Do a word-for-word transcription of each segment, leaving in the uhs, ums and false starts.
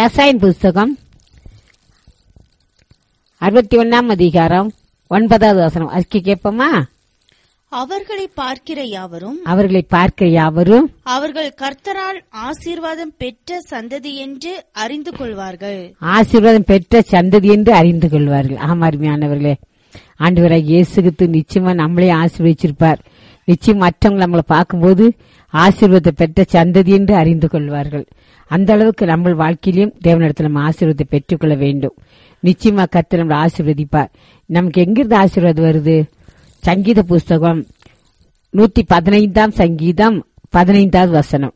ஏசாயின் புஸ்தகம் அறுபத்தி ஒன்னாம் அதிகாரம் ஒன்பதாவது வசனம். அதுக்கு கேட்போமா? அவர்களை பார்க்கிற யாவரும் அவர்களை பார்க்கிற யாவரும் அவர்கள் கர்த்தரால் ஆசீர்வாதம் பெற்ற சந்ததி என்று அறிந்து கொள்வார்கள். ஆசீர்வாதம் பெற்ற சந்ததி என்று அறிந்து கொள்வார்கள். ஆமா, அருமையானவர்களே, ஆண்டவராகிய இயேசு கிறிஸ்து நிச்சயமா நம்மளே ஆசீர்வதிச்சிருப்பார். நிச்சயம் மற்றவங்க நம்மளை பார்க்கும்போது ஆசீர்வாதத்தை பெற்ற சந்ததி என்று அறிந்து கொள்வார்கள். அந்த அளவுக்கு நம்ம வாழ்க்கையிலும் தேவனிடத்தில் நம்ம ஆசீர்வாதத்தை பெற்றுக்கொள்ள வேண்டும். நிச்சயமா கர்த்தர் நம்மளை ஆசீர்வதிப்பார். நமக்கு எங்கிருந்து ஆசீர்வாதம் வருது? சங்கீத புஸ்தகம் நூத்தி பதினைந்தாம் சங்கீதம் பதினைந்தாவது வசனம்.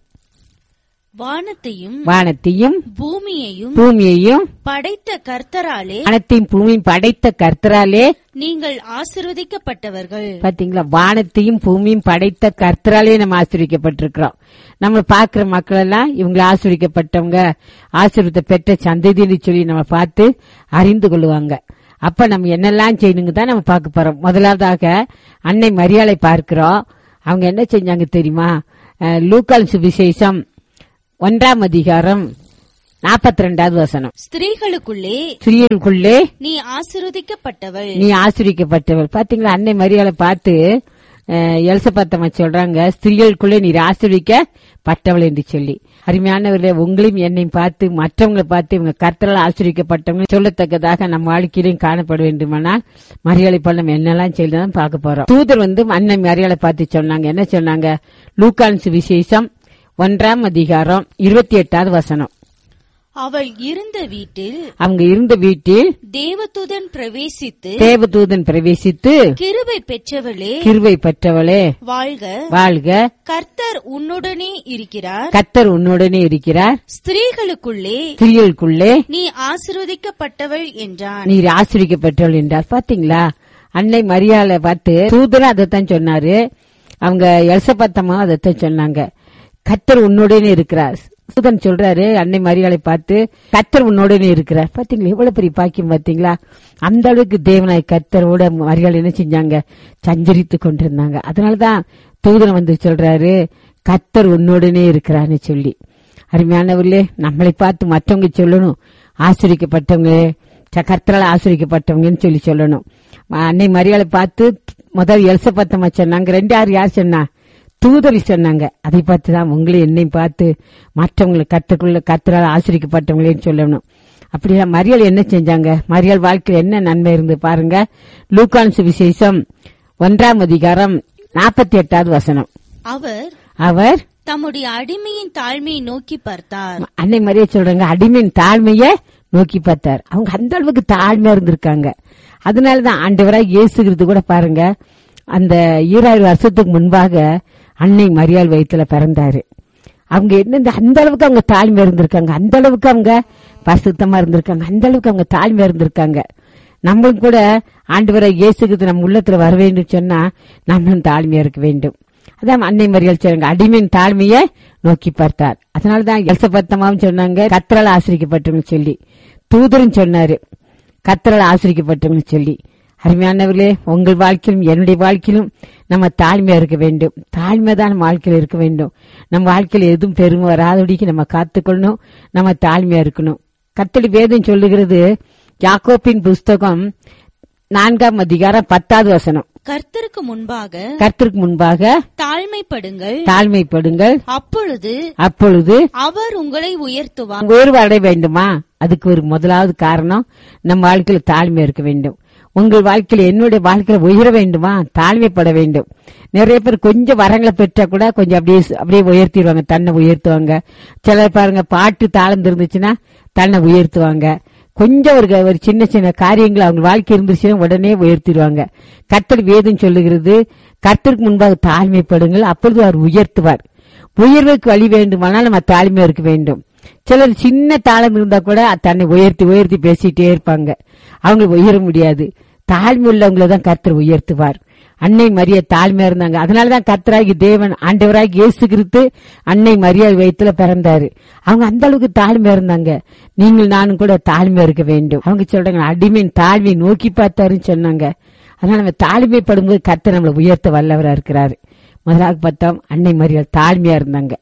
வானத்தையும் வானத்தையும் பூமியையும் பூமியையும் படைத்த கர்த்தராலே வானத்தையும் பூமியும் படைத்த கர்த்தராலே நீங்கள் ஆசீர்வதிக்கப்பட்டவர்கள். பாத்தீங்களா? வானத்தையும் பூமியும் படைத்த கர்த்தராலே நம்ம ஆசீர்வதிக்கப்பட்டிருக்கிறோம். நம்ம பாக்குற மக்கள் எல்லாம் இவங்களை ஆசீர்வதிக்கப்பட்டவங்க, ஆசீர்வாதத்தை பெற்ற சந்ததின்னு சொல்லி நம்ம பார்த்து அறிந்து கொள்ளுவாங்க. அப்ப நம்ம என்னெல்லாம் செய்யணுங்க தான் நம்ம பார்க்க போறோம். முதலாவதாக அன்னை மரியாளை பார்க்கிறோம். அவங்க என்ன செஞ்சாங்க தெரியுமா? லூக்கால் சுவிசேஷம் ஒன்றாம் அதிகாரம் நாற்பத்தி ரெண்டாவது வசனம். ஸ்திரீகளுக்குள்ளே ஸ்திரீகளுக்குள்ளே நீ ஆசீர்வதிக்கப்பட்டவள், நீ ஆசீர்வதிக்கப்பட்டவள். பாத்தீங்களா? அன்னை மரியாளை பார்த்து எலிசபெத்தம்மா சொல்றாங்க, ஸ்திரீகளுக்குள்ளே நீர் ஆசீர்வதிக்கப்பட்டவள் என்று சொல்லி. அருமையானவர்களே, உங்களையும் என்னையும் பார்த்து மற்றவங்களை பார்த்து இவங்க கர்த்தரால் ஆசீர்வதிக்கப்பட்டவங்க சொல்லத்தக்கதாக நம்ம வாழ்க்கையிலையும் காணப்பட வேண்டுமானால் மரியாதை போல நம்ம என்னெல்லாம் செய்யலாம் பார்க்க போறோம். தூதர் வந்து அன்னை மரியாதை பார்த்து சொன்னாங்க. என்ன சொன்னாங்க? லூக்கான் சுவிசேஷம் ஒன்றாம் அதிகாரம் இருபத்தி எட்டாவது வசனம். அவள் இருந்த வீட்டில் அவங்க இருந்த வீட்டில் தேவதூதன் பிரவேசித்து தேவதூதன் பிரவேசித்து கிருபை பெற்றவளே கிருபை பெற்றவளே வாழ்க வாழ்க, கர்த்தர் உன்னுடனே இருக்கிறார், கர்த்தர் உன்னுடனே இருக்கிறார், ஸ்திரீகளுக்குள்ளே ஸ்திரீகளுக்குள்ளே நீ ஆசீர்வதிக்கப்பட்டவள் என்றான். நீர் ஆசீர்வதிக்கப்பட்டவள் என்றார். பாத்தீங்களா? அன்னை மரியாதை பார்த்து தூதர் அதைத்தான் சொன்னாரு. அவங்க எலிசபெத்தம்மா அதைத்தான் சொன்னாங்க. கர்த்தர் உன்னுடனே இருக்கிறார். தூதன் சொல்றாரு அன்னை மரியாதை பார்த்து, கர்த்தர் உன்னோடனே இருக்கிறார். பாத்தீங்களா? எவ்வளவு பெரிய பாக்கியம் பாத்தீங்களா? அந்த அளவுக்கு தேவனாய் கர்த்தரோட மரியாதை என்ன செஞ்சாங்க? சஞ்சரித்து கொண்டிருந்தாங்க. அதனாலதான் தூதன் வந்து சொல்றாரு, கர்த்தர் உன்னோடனே இருக்கிறான்னு சொல்லி. அருமையானவர்களே, நம்மளை பார்த்து மற்றவங்க சொல்லணும், ஆசிரியப்பட்டவங்க, கர்த்தரால் ஆசிரியப்பட்டவங்கன்னு சொல்லி சொல்லணும். அன்னை மரியாதை பார்த்து முதல் எலிசபெத்தம்மா சொன்னாங்க. ரெண்டு யார் யார் சொன்னா? தூதர் சொன்னாங்க. அதை பார்த்துதான் உங்களை என்னையும் பார்த்து மற்றவங்களை கத்துக்குள்ள கர்த்தரால் ஆசிரியப்பட்டவங்களேன்னு சொல்லணும். அப்படியா? மரியாள் என்ன செஞ்சாங்க? மரியாள் வாழ்க்கையில் என்ன நன்மை இருந்து பாருங்க. லூக்கான் சுவிசேஷம் ஒன்றாம் அதிகாரம் நாற்பத்தி எட்டாவது வசனம். அவர் அவர் தம்முடைய அடிமையின் தாழ்மையை நோக்கி பார்த்தார். அன்னை மரியா சொல்றாங்க, அடிமையின் தாழ்மையை நோக்கி பார்த்தார். அவங்க அந்த அளவுக்கு தாழ்மையா இருந்திருக்காங்க. அதனாலதான் ஆண்டவராய் இயேசுகிறது கூட பாருங்க, அந்த ஈராயிரம் வருஷத்துக்கு முன்பாக அன்னை மரியாள் வயிற்றுல பிறந்தாரு. அவங்க என்ன அந்த அளவுக்கு அவங்க தாழ்மையா இருந்திருக்காங்க, அந்த அளவுக்கு அவங்க பரிசுத்தமா இருந்திருக்காங்க, அந்த அளவுக்கு அவங்க தாழ்மையா இருந்திருக்காங்க. நம்மளும் கூட ஆண்டவராய் இயேசுகிறது நம்ம உள்ளத்துல வர வேண்டும் சொன்னா நம்மளும் தாழ்மையா இருக்க வேண்டும். அதான் அன்னை மரியாள் சொல்றாங்க, அடிமையின் தாழ்மையை நோக்கி பார்த்தார். அதனாலதான் எலிசபெத்தம்மாவும் சொன்னாங்க, கர்த்தரால் ஆசீர்வதிக்கப்பட்டவங்க சொல்லி. தூதரும் சொன்னாரு, கர்த்தரால் ஆசீர்வதிக்கப்பட்டவங்க சொல்லி. அருமையானவர்களே, உங்கள் வாழ்க்கையிலும் என்னுடைய வாழ்க்கையிலும் நம்ம தாழ்மையா இருக்க வேண்டும். தாழ்மை தான் நம்ம வாழ்க்கையில இருக்க வேண்டும். நம்ம வாழ்க்கையில எதுவும் பெருமை வராதபடிக்கு நம்ம காத்துக்கொள்ளணும். நம்ம தாழ்மையா இருக்கணும். கர்த்தருடைய வேதம் சொல்லுகிறது, யாக்கோபின் புஸ்தகம் நான்காம் அதிகாரம் பத்தாவது வசனம். கர்த்தருக்கு முன்பாக கர்த்தருக்கு முன்பாக தாழ்மைப்படுங்கள் தாழ்மைப்படுங்கள் அப்பொழுது அப்பொழுது அவர் உங்களை உயர்த்துவார். உயர்வு அடைய வேண்டுமா? அதுக்கு ஒரு முதலாவது காரணம் நம்ம வாழ்க்கையில தாழ்மை இருக்க வேண்டும். உங்கள் வாழ்க்கையில என்னுடைய வாழ்க்கையில உயர வேண்டுமா? தாழ்மைப்பட வேண்டும். நிறைய பேர் கொஞ்சம் வரங்களை பெற்றா கூட கொஞ்சம் அப்படியே அப்படியே உயர்த்திடுவாங்க, தன்னை உயர்த்துவாங்க. சிலர் பாருங்க, பாட்டு தாழ்ந்து இருந்துச்சுன்னா தன்னை உயர்த்துவாங்க. கொஞ்சம் ஒரு ஒரு சின்ன சின்ன காரியங்கள் அவங்க வாழ்க்கை இருந்துச்சுன்னா உடனே உயர்த்திடுவாங்க. கர்த்தர் வேதம் சொல்லுகிறது, கர்த்தருக்கு முன்பாக தாழ்மைப்படுங்கள் அப்பொழுது அவர் உயர்த்துவார். உயர்வுக்கு வழி வேண்டுமானால் நம்ம தாழ்மையா இருக்க வேண்டும். சிலர் சின்ன தாளம் இருந்தா கூட தன்னை உயர்த்தி உயர்த்தி பேசிட்டே இருப்பாங்க, அவங்க உயர முடியாது. தாழ்மை உள்ளவங்களதான் கர்த்தர் உயர்த்துவார். அன்னை மரியா தாழ்மையா இருந்தாங்க. அதனாலதான் கர்த்தராகி தேவன் ஆண்டவராகி இயேசு கிறிஸ்து அன்னை மரியா வயித்துல பிறந்தாரு. அவங்க அந்த அளவுக்கு தாழ்மையா இருந்தாங்க. நீங்கள் நானும் கூட தாழ்மையா இருக்க வேண்டும். அவங்க சொல்றாங்க, அடிமையின் தாழ்மையை நோக்கி பார்த்தாருன்னு சொன்னாங்க. அதனால நம்ம தாழ்மைப்படும்போது கர்த்தர் நம்மளை உயர்த்த வல்லவரா இருக்கிறாரு. முதலாக பார்த்தோம், அன்னை மரியா தாழ்மையா இருந்தாங்க.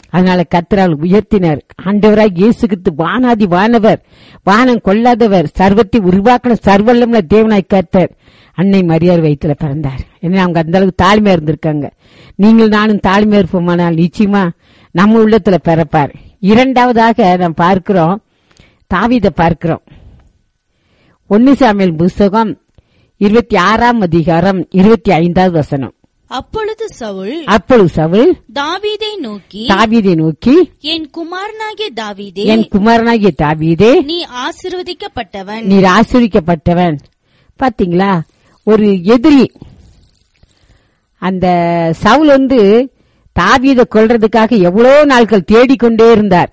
அதனால கர்த்தர் அவளை உயர்த்தினார். ஆண்டவராய் இயேசு கிறிஸ்து வானாதி வானவர், வானம் கொள்ளாதவர், சர்வத்தை உருவாக்கின சர்வல்லமுள்ள தேவனாய் கர்த்தர் அன்னை மரியாதை வயித்துல பிறந்தார். ஏன்னா அவங்க அந்த அளவுக்கு தாழ்மையா இருந்திருக்காங்க. நீங்கள் நானும் தாழ்மையா இருப்போமானால் நிச்சயமா நம்ம உள்ளத்துல பிறப்பார். இரண்டாவதாக நாம் பார்க்கிறோம், தாவீதை பார்க்கிறோம். ஒன்னு சாமுவேல் புஸ்தகம் இருபத்தி ஆறாம் அதிகாரம் இருபத்தி ஐந்தாவது வசனம். அப்பொழுது சவுல் அப்பொழுது சவுல் தாவீதை நோக்கி தாவீதை நோக்கி என் குமாரனாகிய தாவீதே, என் குமாரனாகிய தாவீதே, நீ ஆசீர்வதிக்கப்பட்டவன், நீர் ஆசீர்வதிக்கப்பட்டவன். பாத்தீங்களா, ஒரு எதிரி அந்த சவுல் வந்து தாவீதை கொல்றதுக்காக எவ்வளவு நாட்கள் தேடிக்கொண்டே இருந்தார்.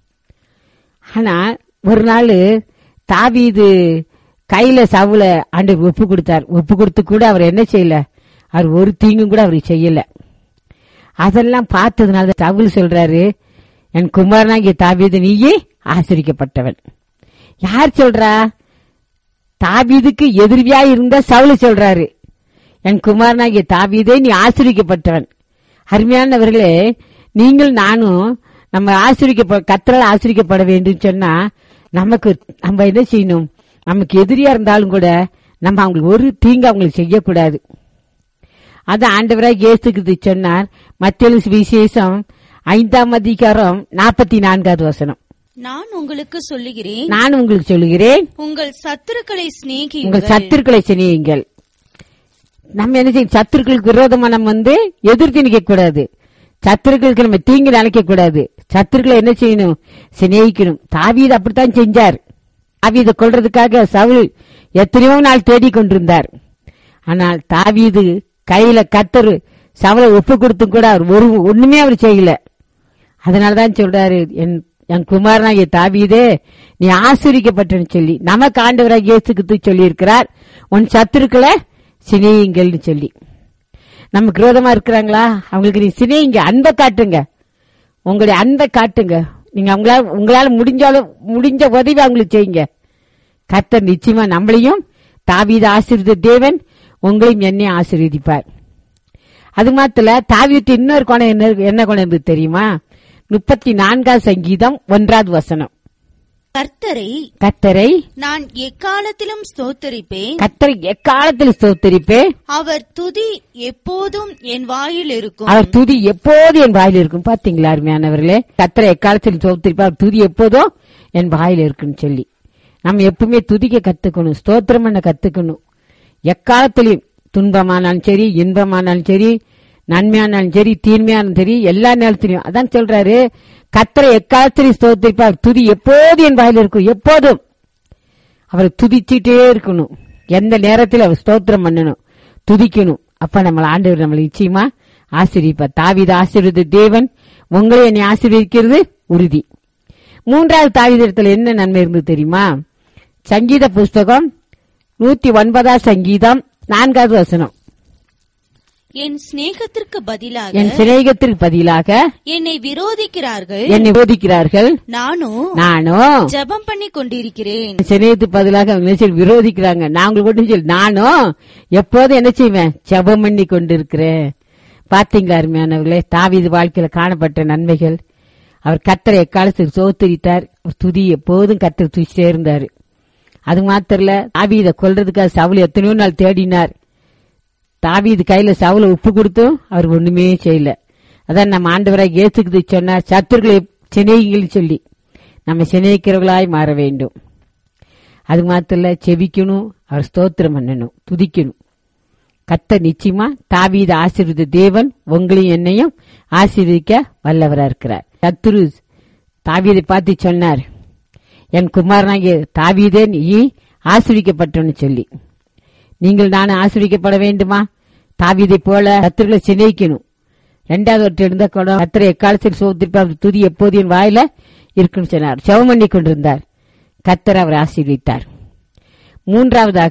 ஆனா ஒரு நாள் தாவீது கையில சவுல ஆண்டவர் ஒப்பு கொடுத்தார். ஒப்பு கொடுத்து கூட அவர் என்ன செய்யல, அவர் ஒரு தீங்கும் கூட அவர் செய்யல. அதெல்லாம் பார்த்ததுனால சவுல் சொல்றாரு, என் குமாரனாகிய தாவீது நீயே ஆசீர்வதிக்கப்பட்டவன். யார் சொல்றா? தாவீதுக்கு எதிரியா இருந்த சவுல் சொல்றாரு, என் குமாரனாகிய தாவீதே நீ ஆசீர்வதிக்கப்பட்டவன். அருமையானவர்களே, நீங்கள் நானும் நம்ம ஆசீர்வதிக்க கர்த்தரால் ஆசீர்வதிக்கப்பட வேண்டும் சொன்னா நமக்கு நம்ம என்ன செய்யணும்? நமக்கு எதிரியா இருந்தாலும் கூட நம்ம அவங்களுக்கு ஒரு தீங்கு அவங்களுக்கு செய்யக்கூடாது. அது ஆண்டவராய் இயேசு கிறிஸ்து சொன்னார். மத்தேயு சுவிசேஷம் ஐந்தாம் அதிகாரம் நாற்பத்தி நான்காவது வசனம். நான் உங்களுக்கு சொல்லுகிறேன், நான் உங்களுக்கு சொல்லுகிறேன், உங்கள் சத்துருக்களை சிநேகியுங்கள், உங்கள் சத்துருக்களை சிநேகியுங்கள். நம்ம என்ன செய்யும்? சத்துருக்களுக்கு விரோதமா நம்ம வந்து எதிர்த்து நிக்க கூடாது. சத்துருக்களுக்கு நம்ம தீங்கு நினைக்க கூடாது. சத்துருக்களை என்ன செய்யணும்? சிநேகிக்கணும். தாவீது அப்படித்தான் செஞ்சார். தாவீதை கொல்றதுக்காக சவுல் எத்தனையோ நாள் தேடிக் கொண்டிருந்தார். ஆனால் தாவீது கையில கர்த்தர் சவுலை ஒப்பு கொடுத்தும் கூட அவர் ஒரு ஒண்ணுமே அவர் செய்யல. அதனாலதான் சொல்றாரு, என் என் குமாரனாகிய தாவீதே நீ ஆசீர்வதிக்கப்பட்டன்னு சொல்லி நமக்கு ஆண்டவராகிய இயேசு கிறிஸ்து சொல்லி இருக்கிறார், உன் சத்துருக்களை சிநேகிங்கள்னு சொல்லி. நமக்கு விரோதமா இருக்கிறாங்களா, அவங்களுக்கு நீ சிநேகிங்க, அன்பை காட்டுங்க, உங்களுடைய அன்பை காட்டுங்க. நீங்க அவங்களால உங்களால முடிஞ்சாலும் முடிஞ்ச உதவி அவங்களுக்கு செய்யுங்க. கர்த்தர் நிச்சயமா நம்மளையும் தாவீது ஆசீர்வதித்த தேவன் உங்களையும் என்னையும் ஆசீர்வதிப்பார். அது மாத்திர தாவீது இன்னொரு குணம் என்ன என்ன குணம் இருந்தது தெரியுமா? முப்பத்தி நான்காவது சங்கீதம் ஒன்றாவது வசனம். கர்த்தரை கர்த்தரை நான் எக்காலத்திலும் ஸ்தோத்தரிப்பேன், கர்த்தரை எக்காலத்தில் ஸ்தோத்தரிப்பேன், அவர் துதி எப்போதும் என் வாயில் இருக்கும், அவர் துதி எப்போது என் வாயில் இருக்கும். பாத்தீங்களா அருமையானவர்களே, கர்த்தரை எக்காலத்தில் ஸ்தோத்தரிப்பார், அவர் துதி எப்போதும் என் வாயில் இருக்குன்னு சொல்லி நம்ம எப்பவுமே துதிக்க கத்துக்கணும், ஸ்தோத்திரம் பண்ண கத்துக்கணும். எக்காலத்திலையும் துன்பமானாலும் சரி, இன்பமானாலும் சரி, நன்மையானாலும் சரி, தீன்மையானாலும் சரி, எல்லா நேரத்திலையும் அதான் சொல்றாரு, கர்த்தரை எக்காலத்திலும் ஸ்தோத்திரிப்பார், துதி எப்போது என் வாயில் இருக்கும். எப்போதும் அவரை துதிச்சுட்டே இருக்கணும். எந்த நேரத்தில் அவர் ஸ்தோத்திரம் பண்ணணும், துதிக்கணும். அப்ப நம்மள ஆண்டவர் நம்மளை நிச்சயமா ஆசீர்வதிப்பார். தாவீது ஆசீர்வதித்த தேவன் உங்களை என்னை ஆசீர்வதிக்கிறது உறுதி. மூன்றாவது தாவீதிடத்துல என்ன நன்மை இருந்தது தெரியுமா? சங்கீத புஸ்தகம் நூத்தி ஒன்பதாம் சங்கீதம் நான்காவது வசனம். என் சிநேகத்திற்கு பதிலாக என் சிநேகத்திற்கு பதிலாக என்னை விரோதிக்கிறார்கள், என்னை விரோதிக்கிறார்கள், நானும் நானும் ஜெபம் பண்ணி கொண்டிருக்கிறேன். சிநேகத்துக்கு பதிலாக அவங்க என்ன செய்ய விரோதிக்கிறாங்க, நான் உங்களுக்கு ஒன்றும் சொல்லி நானும் எப்போதும் என்ன செய்வேன்? ஜெபம் பண்ணி கொண்டிருக்கிறேன். பாத்தீங்களா அருமையானவர்களே, தாவீது வாழ்க்கையில காணப்பட்ட நன்மைகள். அவர் கர்த்தரை எக்காலத்துக்கு ஸ்தோத்திரித்தார், துதி எப்போதும் கர்த்தரை துதிச்சிட்டே இருந்தாரு. அது மாத்திரல, தாவீதை கொல்றதுக்காக சவுல் எத்தனையோ நாள் தேடினார். தாவீது கையில சவுலை ஒப்பு கொடுத்தும் அவர் ஒண்ணுமே செய்யல. அதான் நம்ம ஆண்டவராக இயேசுக்கு சொன்னார், சத்துருக்களை சிநேகிங்கள்னு சொல்லி நம்ம சிநேகிக்கிறவர்களாய் மாற வேண்டும். அது மாத்திரல, செபிக்கணும், அவர் ஸ்தோத்திரம் பண்ணணும், துதிக்கணும். கர்த்தர் நிச்சயமா தாவீது ஆசீர்வதித்த தேவன் உங்களையும் என்னையும் ஆசீர்வதிக்க வல்லவரா இருக்கிறார். சத்துரு தாவீதை பார்த்து சொன்னார், என் குமாரனாகிய தாவீதே நீ ஆசீர்வதிக்கப்பட்டன்னு சொல்லி. நீங்கள் நானும் ஆசீர்வதிக்கப்பட வேண்டுமா? தாவீதை போல கர்த்தரை சிநேகிக்கணும். இரண்டாவது ஒருத்தர் இருந்த கூட கர்த்தரை எக்காலத்தில் சோத்திருப்பார், துதி எப்போது என் வாயில இருக்குன்னு சொன்னார். ஜெபம் பண்ணி கொண்டிருந்தார். கர்த்தர் அவர் ஆசீர்வதித்தார். மூன்றாவதாக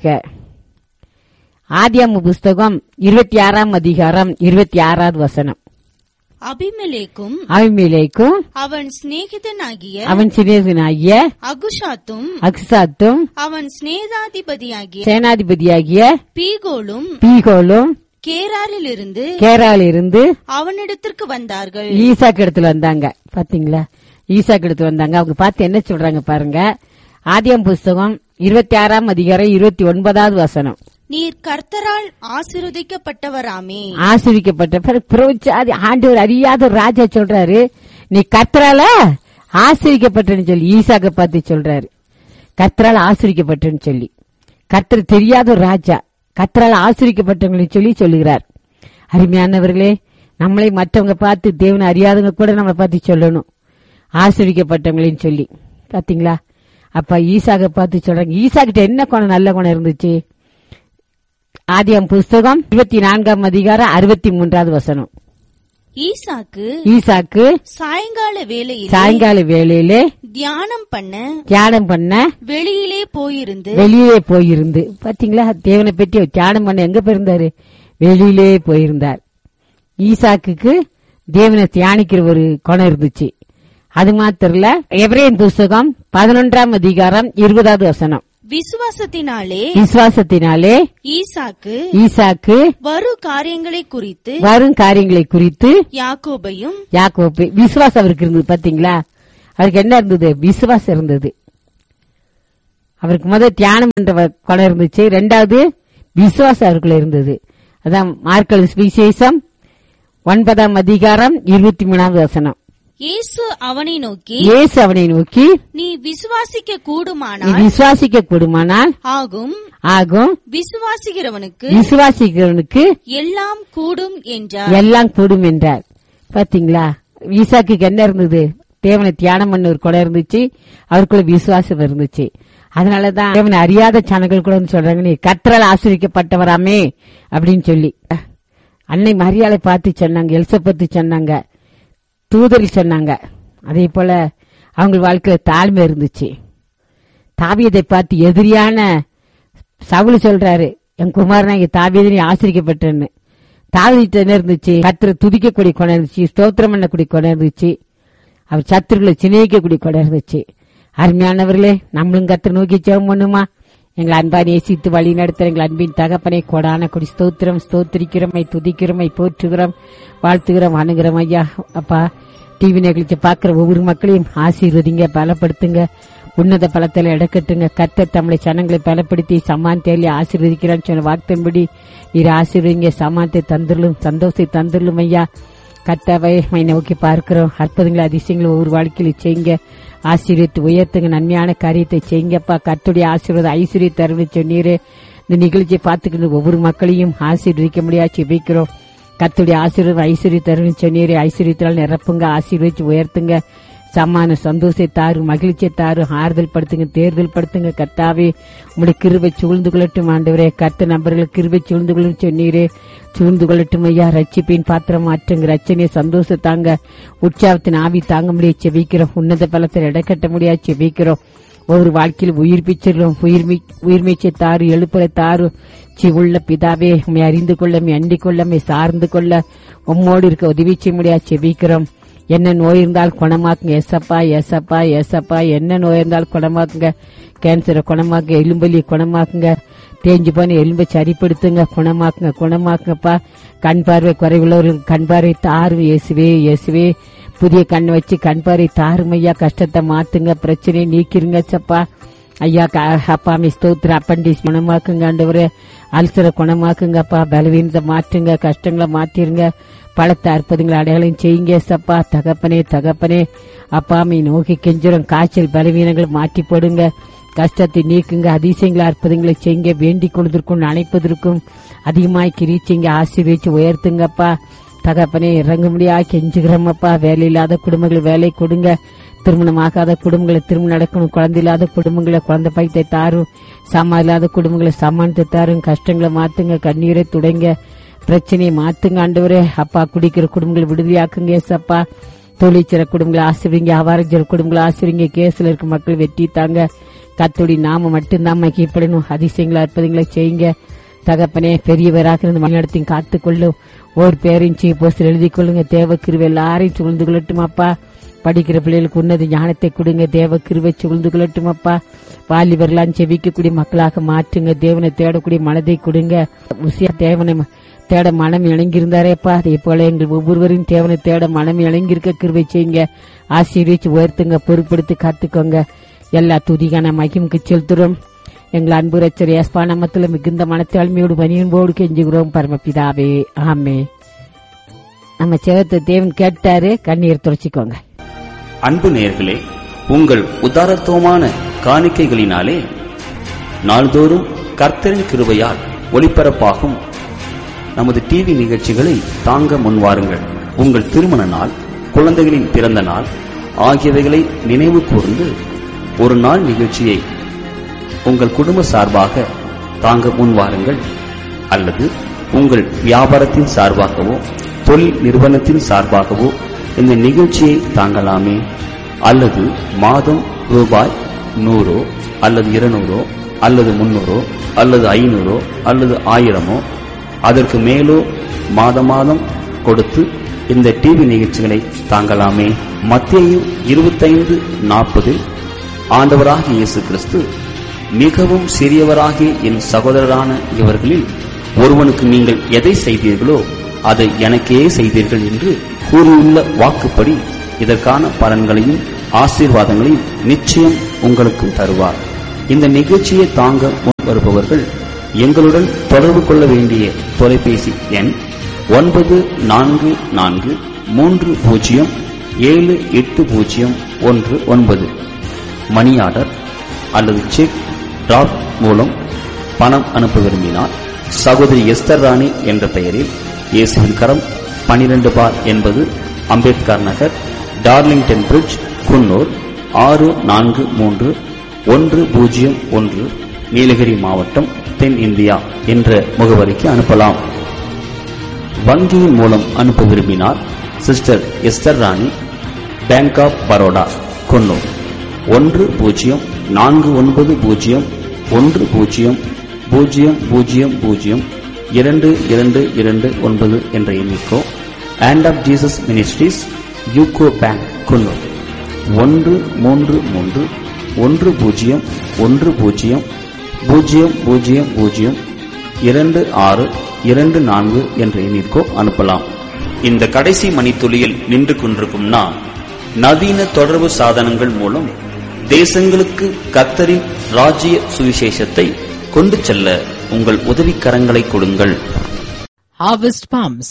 ஆதியாகம புஸ்தகம் இருபத்தி ஆறாம் அதிகாரம் இருபத்தி ஆறாவது வசனம். அபிமெலேக்கும் அபிமெலேக்கும் அவன் சிநேகிதனாகிய அவன் சிநேகிதனாகிய அகுஷாத்தும் அக்சாத்தும் அவன் சிநேகாதிபதியாகிய சேனாதிபதியாகிய பீகோலும் பீகோலும் கேராரில் இருந்து கேரால இருந்து அவனிடத்திற்கு வந்தார்கள். ஈசாக்கு இடத்துல வந்தாங்க. பாத்தீங்களா, ஈசாக்கு இடத்துல வந்தாங்க. அவங்க பார்த்து என்ன சொல்றாங்க பாருங்க. ஆதியாகமம் புஸ்தகம் இருபத்தி ஆறாம் அதிகாரம் இருபத்தி ஒன்பதாவது வசனம். நீர் கர்த்தரால் ஆசீர்வதிக்கப்பட்டவராமே. ஆசீர்வதிக்கப்பட்ட ஆண்டவர் அறியாத ஒரு ராஜா சொல்றாரு, நீ கர்த்தரால ஆசீர்வதிக்கப்பட்டன்னு சொல்லி ஈசாக்க பார்த்து சொல்றாரு. கர்த்தரால் ஆசீர்வதிக்கப்பட்டன்னு சொல்லி, கர்த்தர் தெரியாத ஒரு ராஜா கர்த்தரால் ஆசீர்வதிக்கப்பட்டவங்களை சொல்லி சொல்லுகிறார். அருமையானவர்களே, நம்மளை மற்றவங்க பார்த்து தேவனை அறியாதவங்க கூட நம்மளை பார்த்து சொல்லணும் ஆசீர்வதிக்கப்பட்டவங்களையும் சொல்லி. பாத்தீங்களா, அப்ப ஈசாக்க பார்த்து சொல்றாங்க. ஈசாக்கிட்ட என்ன குணம், நல்ல குணம் இருந்துச்சு. ஆதியாகமம் புஸ்தகம் இருபத்தி நான்காம் அதிகாரம் அறுபத்தி மூன்றாவது வசனம். ஈசாக்கு ஈசாக்கு சாயங்கால வேளையிலே சாயங்கால வேளையிலே தியானம் பண்ண தியானம் பண்ண வெளியிலே போயிருந்து வெளியிலே போயிருந்து. பாத்தீங்களா, தேவனை பற்றி தியானம் பண்ண எங்க போயிருந்தாரு? வெளியிலே போயிருந்தார். ஈசாக்குக்கு தேவனை தியானிக்கிற ஒரு குணம் இருந்துச்சு. அது மாத்திரல, எபிரேயர் புஸ்தகம் பதினொன்றாம் அதிகாரம் இருபதாவது வசனம். விசுவாசத்தினாலே விசுவாசத்தினாலே ஈசாக்கு ஈசாக்கு வரும் காரியங்களை குறித்து வரும் காரியங்களை குறித்து யாக்கோபையும் யாக்கோபு விசுவாசம் அவருக்கு இருந்தது. பாத்தீங்களா, அவருக்கு என்ன இருந்தது? விசுவாசம் இருந்தது. அவருக்கு முதல் தியானம் என்ற குணம் இருந்துச்சு. ரெண்டாவது விசுவாசம் அவருக்குள்ள இருந்தது. அதான் மார்க்கு சுவிசேஷம் ஒன்பதாம் அதிகாரம் இருபத்தி மூணாவது வசனம். இயேசு அவனை நோக்கி இயேசு அவனை நோக்கி நீ விசுவாசிக்க நீ கூடுமானால் விசுவாசிக்க கூடுமானால் ஆகும் ஆகும் விசுவாசிக்கிறவனுக்கு விசுவாசிக்கிறவனுக்கு எல்லாம் கூடும் என்றார். எல்லாம் கூடும் என்றார். பாத்தீங்களா, ஈசாக்குக்கு என்ன இருந்தது? தேவனை தியானம் பண்ண ஒரு குணம் இருந்துச்சு, அவருக்குள்ள விசுவாசம் இருந்துச்சு. அதனாலதான் தேவனை அறியாத சனங்கள் கூட சொல்றாங்க, நீ கர்த்தரால் ஆசீர்வதிக்கப்பட்டவராமே அப்படின்னு சொல்லி. அன்னை மரியாதை பார்த்து சொன்னாங்க, எலிசபெத்து சொன்னாங்க, தூதரி சொன்னாங்க. அதே போல அவங்க வாழ்க்கையில தாழ்மை இருந்துச்சு. தாவீதை பார்த்து எதிரியான சவுல் சொல்றாரு, என் குமாரனாகிய தாவீதை நீ ஆசீர்வதிக்கப்பட்டன்னு. தாவீது என்ன இருந்துச்சு? கர்த்தரை துதிக்கக்கூடிய குணம் இருந்துச்சு, ஸ்தோத்திரம் பண்ணக்கூடிய குணம் இருந்துச்சு, அவர் சத்துருக்களை சிநேகிக்கக்கூடிய குணம் இருந்துச்சு. அருமையானவர்களே, நம்மளும் கர்த்தரை நோக்கி ஜெபம் பண்ணுமா? எங்களை அன்பா நேசித்து வழி நடத்த எங்கள் அன்பின் தகப்பனை கொடான கொடி ஸ்தோத்திரம் ஸ்தோத்திரிக்கிறோமை துதிக்கிறோமை போற்றுகிறோம் வாழ்த்துகிறோம் அணுகிறோம். ஐயா அப்பா, டிவி நிகழ்ச்சி பார்க்கிற ஒவ்வொரு மக்களையும் ஆசீர்வதிங்க, பலப்படுத்துங்க, உன்னத பலத்தில் இடக்கட்டுங்க. கர்த்தர் தம்முடைய சனங்களை பலப்படுத்தி சமானத்தை ஆசீர்வதிக்கிறான்னு சொன்ன வார்த்தையின்படி நீர் ஆசீர்வதிங்க, சமானத்தை தந்துள்ளும், சந்தோஷத்தை தந்துள்ளும். ஐயா கர்த்தாவை நோக்கி பார்க்கிறோம். அற்புதங்களை அதிசயங்களை ஒவ்வொரு வாழ்க்கையில செய்யுங்க, ஆசீர்வதித்து உயர்த்துங்க, நன்மையான காரியத்தை செய்யுங்கப்பா. கர்த்தருடைய ஆசீர்வாத ஐஸ்வர்ய தருணை சொன்னீரே, இந்த நிகழ்ச்சியை பார்த்துக்கிட்டு ஒவ்வொரு மக்களையும் ஆசீர்வதிக்க முடியாது ஜெபிக்கிறோம். கர்த்தருடைய ஆசீர்வாதம் ஐஸ்வர்ய தருணை சொன்னீரே, ஐஸ்வர்யத்தால் நிரப்புங்க, ஆசீர்வதிச்சு உயர்த்துங்க, சமான சந்தோஷத்தை தாரு, மகிழ்ச்சியை தாரு, ஆறுதல் படுத்துங்க, தேர்தல் படுத்துங்க. கர்த்தாவே உங்களுடைய கிருபை சூழ்ந்து கொள்ளட்டும் ஆண்டவரே. கர்த்த நபர்களுக்கு கிருபை சூழ்ந்து கொள்ளும் சொன்னீரே, சூழ்ந்து கொள்ளட்டும் ஐயா. ரட்சிப்பின் பாத்திரம் மாற்றுங்க, ரச்சனையை சந்தோஷத்தாங்க, உற்சாகத்தின் ஆவி தாங்க முடியாது செபிக்கிறோம். உன்னத பலத்தில் இடக்கட்ட முடியாது செபிக்கிறோம். ஒவ்வொரு வாழ்க்கையில் உயிர்ப்பிச்சிடும், உயிர்மீச்சை தாரு, எழுப்பலை தாரு. சி உள்ள பிதாவே, உண்மை அறிந்து கொள்ள, உண்மை அண்டிக் கொள்ள, உண்மை சார்ந்து கொள்ள, உம்மோடு இருக்க உதவி செய்ய முடியாது செபிக்கிறோம். என்ன நோய் இருந்தால் குணமாக்குங்க எசப்பா, எசப்பா, எசப்பா. என்ன நோய் இருந்தால் குணமாக்குங்க, கேன்சரை குணமாக்குங்க, எலும்பலி குணமாக்குங்க, தேஞ்சு போன எலும்பை சரிப்படுத்துங்க, குணமாக்குங்க, குணமாக்குங்கப்பா. கண் பார்வை குறைவுள்ளவர்களுக்கு கண் பார்வை தாரும் இயேசுவே, இயேசுவே. புதிய கண் வச்சு கண் பார்வை தாரும் ஐயா. கஷ்டத்தை மாத்துங்க, பிரச்சனையை நீக்கிருங்க சப்பா ஐயா. அப்பாமே ஸ்தோத்திர. அப்பண்டிஸ் குணமாக்குங்க ஆண்டவரே, அல்சரை குணமாக்குங்கப்பா, பலவீனத்தை மாற்றுங்க, கஷ்டங்களை மாத்திருங்க, பழத்தை அற்புதங்களை அடையாளம் செய்யுங்க சப்பா. தகப்பனே தகப்பனே அப்பாமை நோக்கி கெஞ்சுறோம். காய்ச்சல் பலவீனங்களை மாற்றி போடுங்க, கஷ்டத்தை நீக்குங்க, அதிசயங்களை அற்புதங்களை செய்யுங்க. வேண்டிக் கொள்வதற்கும் அணைப்பதற்கும் அதிகமாய் கிரீச்சிங்க, ஆசீர்வதிச்சு உயர்த்துங்கப்பா. தகப்பனே இறங்க முடியாது கெஞ்சுகிறோமப்பா. வேலை இல்லாத குடும்பங்களை வேலை கொடுங்க, திருமணமாகாத குடும்பங்களை திருமணம் நடக்கணும், குழந்தை இல்லாத குடும்பங்களை குழந்தை பைத்தை தாரும், சமா இல்லாத குடும்பங்களை சமானத்தை தாரும். கஷ்டங்களை மாத்துங்க, கண்ணீரை துடைங்க, பிரச்சனையை மாத்துங்க ஆண்டவரே. அப்பா குடிக்கிற குடும்பங்களை விடுதலையாக்குங்க ஏசப்பா. தொழிற்சிற குடும்பங்களை ஆசிரியங்க, அவாரஞ்சர குடும்பங்களை ஆசிரியங்க. கேஸ்ல இருக்க மக்கள் வெற்றி தாங்க. கத்தோடி நாம மட்டும்தான் மகிப்படணும். அதிசயங்களை அற்புதங்களை செய்யுங்க தகப்பனே. பெரியவராக இருந்து வழிநடத்தி காத்துக்கொள்ளும். ஒரு பேரையும் சீ போஸ்டர் எழுதி கொள்ளுங்க. தேவ கிருவை எல்லாரையும் சூழ்ந்து கொள்ளட்டும் அப்பா. படிக்கிற பிள்ளைகளுக்கு உன்னத ஞானத்தை கொடுங்க. தேவ கிருவை சூழ்ந்து கொள்ளட்டும் அப்பா. வாலிபர்லாம் செவிக்கக்கூடிய மக்களாக மாற்றுங்க. தேவனை தேடக்கூடிய மனதை கொடுங்க. உசியா தேவனை தேட மனம் இணங்கியிருந்தாரேப்பா, அதே போல எங்கள் ஒவ்வொருவரின் தேவனை தேட மனம் இணங்கியிருக்க கிருபை செய்யுங்க. ஆசீர்வதிச்சு உயர்த்துங்க, பொறுப்படுத்தி காத்துக்கோங்க. எல்லா துதிக்கான மகிமுக்கு செலுத்துறோம். எங்கள் அன்பு ரட்சகர் இயேசுவா நாமத்தில் மிகுந்த மனத்தாழ்மையோடு பணியன்போடு கெஞ்சுகிறோம் பரமபிதாவே, ஆமே. நம்ம சேவத்தை தேவன் கேட்டாரு, கண்ணீர் துடைச்சிக்கோங்க. அன்பு நேயர்களே, உங்கள் உதாரத்துவமான காணிக்கைகளினாலே நாள்தோறும் கர்த்தரின் கிருபையால் ஒளிபரப்பாகும் நமது டிவி நிகழ்ச்சிகளை தாங்க முன்வாருங்கள். உங்கள் திருமண நாள், குழந்தைகளின் பிறந்த நாள் ஆகியவைகளை நினைவு கூர்ந்து ஒரு நாள் நிகழ்ச்சியை உங்கள் குடும்ப சார்பாக தாங்க முன்வாருங்கள். அல்லது உங்கள் வியாபாரத்தின் சார்பாகவோ தொழில் நிறுவனத்தின் சார்பாகவோ இந்த நிகழ்ச்சியை தாங்கலாமே. அல்லது மாதம் ரூபாய் நூறோ அல்லது இருநூறோ அல்லது முன்னூறோ அல்லது ஐநூறோ அல்லது ஆயிரமோ அதற்கு மேலோ மாத மாதம் கொடுத்து இந்த டிவி நிகழ்ச்சிகளை தாங்கலாமே. மத்தேயு இருபத்தைந்து நாற்பதில் ஆண்டவராகிய இயேசு கிறிஸ்து, மிகவும் சிறியவராகிய என் சகோதரரான இவர்களில் ஒருவனுக்கு நீங்கள் எதை செய்தீர்களோ அதை எனக்கே செய்தீர்கள் என்று கூறியுள்ள வாக்குப்படி இதற்கான பலன்களையும் ஆசீர்வாதங்களையும் நிச்சயம் உங்களுக்கும் தருவார். இந்த நிகழ்ச்சியை தாங்க முன் வருபவர்கள் எங்களுடன் தொடர்பு கொள்ள வேண்டிய தொலைபேசி எண் ஒன்பது நான்கு நான்கு மூன்று பூஜ்ஜியம் ஏழு எட்டு பூஜ்ஜியம் ஒன்று ஒன்பது. மணி ஆர்டர் அல்லது செக் டிராப் மூலம் பணம் அனுப்ப விரும்பினால் சகோதரி எஸ்தர் ராணி என்ற பெயரில் இயேசுவின் கரம் பனிரெண்டு பார் என்பது அம்பேத்கர் நகர், டார்லிங்டன் பிரிட்ஜ், குன்னூர் ஆறு நான்கு மூன்று ஒன்று பூஜ்ஜியம் ஒன்று, நீலகிரி மாவட்டம், தென் இந்தியா என்ற முகவரிக்கு அனுப்பலாம். வங்கியின் மூலம் அனுப்ப விரும்பினால் sister Esther Rani, bank of Baroda, Coonoor ஒன்று பூஜ்ஜியம் நான்கு ஒன்பது பூஜ்ஜியம் ஒன்று பூஜ்ஜியம் பூஜ்ஜியம் பூஜ்ஜியம் பூஜ்ஜியம் இரண்டு இரண்டு இரண்டு ஒன்பது என்ற எண்ணிக்கோ. Hand of Jesus ministries, UCO bank, Coonoor ஒன்று மூன்று மூன்று ஒன்று பூஜ்ஜியம் ஒன்று பூஜ்ஜியம் பூஜ்ஜியம் பூஜ்ஜியம் பூஜ்ஜியம் இரண்டு ஆறு இரண்டு நான்கு என்ற எண்ணிற்கோ அனுப்பலாம். இந்த கடைசி மணித்துளியில் நின்று கொண்டிருக்கும் நாம் நவீன தொடர்பு சாதனங்கள் மூலம் தேசங்களுக்கு கர்த்தரின் ராஜ்ய சுவிசேஷத்தை கொண்டு செல்ல உங்கள் உதவிக்கரங்களை கொடுங்கள். Harvest Palms.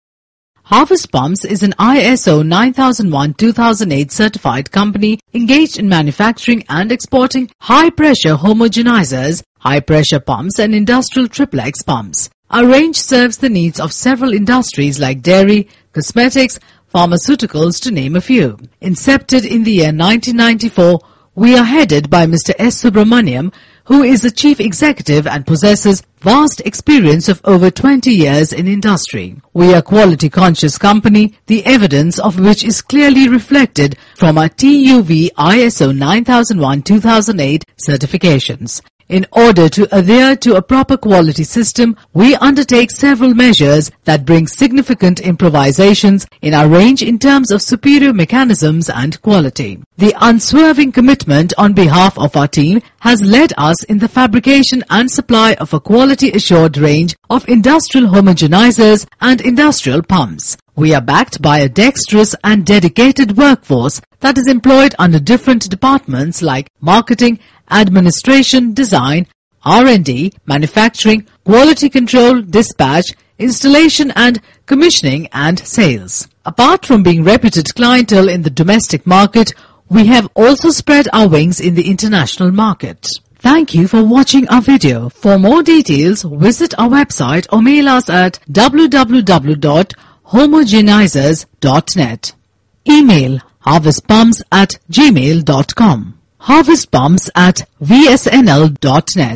Harvest Palms is an I S O nine thousand one two thousand eight certified company engaged in manufacturing and exporting high-pressure homogenizers, high-pressure pumps and industrial triplex pumps. Our range serves the needs of several industries like dairy, cosmetics, pharmaceuticals to name a few. Incepted in the year nineteen ninety-four, we are headed by Mister S. Subramaniam, who is the chief executive and possesses vast experience of over twenty years in industry. We are a quality conscious company, the evidence of which is clearly reflected from our T U V I S O nine thousand one two thousand eight certifications. In order to adhere to a proper quality system, we undertake several measures that bring significant improvisations in our range in terms of superior mechanisms and quality. The unswerving commitment on behalf of our team has led us in the fabrication and supply of a quality assured range of industrial homogenizers and industrial pumps. We are backed by a dexterous and dedicated workforce that is employed under different departments like marketing, administration, design, R and D, manufacturing, quality control, dispatch, installation and commissioning and sales. Apart from being reputed clientele in the domestic market, we have also spread our wings in the international market. Thank you for watching our video. For more details, visit our website or mail us at w w w dot homogenizers dot net. Email harvestpumps at gmail dot com. harvestpumps at v s n l dot net.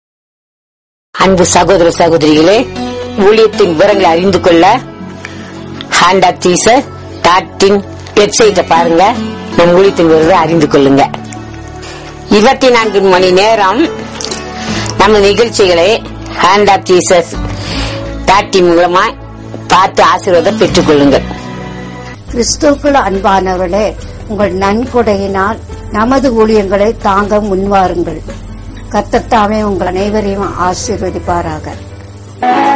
அன்பு சகோதர சகோதரிகளே, ஊழியத்தின் விவரங்களை அறிந்து கொள்ள hand of Jesus dot in வெப்சைட்டை பாருங்க. நம் ஊழியத்தின் விவரங்களை அறிந்து கொள்ளுங்க. இருபத்தி நான்கு மணி நேரம் நம்ம நிகழ்ச்சிகளை hand of Jesus dot in மூலமா பார்த்து ஆசீர்வாதம் பெற்றுக் கொள்ளுங்கள். கிறிஸ்துவுக்குள் அன்பானவர்களே, உங்கள் நன்கொடையினால் நமது ஊழியங்களை தாங்க முன்வாருங்கள். கர்த்தர் தாமே உங்கள் அனைவரையும் ஆசீர்வதிப்பாராக.